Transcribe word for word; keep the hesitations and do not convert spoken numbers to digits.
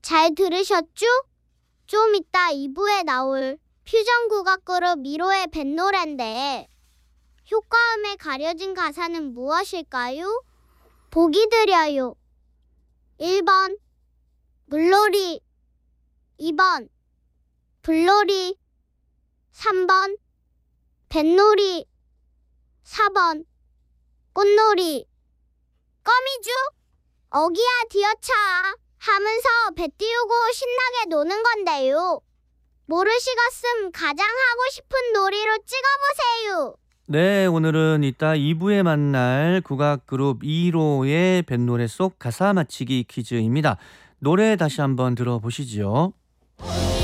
잘 들으셨죠? 좀 이따 이 부에 나올 퓨전 국악 그룹 미로의 뱃노래인데 효과음에 가려진 가사는 무엇일까요? 보기 드려요. 일 번 물놀이, 이 번 불놀이, 삼 번 뱃놀이, 사 번 꽃놀이. 거미줄 어기야 디어차 하면서 배 띄우고 신나게 노는 건데요. 모르시겠음 가장 하고 싶은 놀이로 찍어보세요. 네, 오늘은 이따 이 부에 만날 국악그룹 이로의 뱃노래 속 가사 맞히기 퀴즈입니다. 노래 다시 한번 들어보시죠.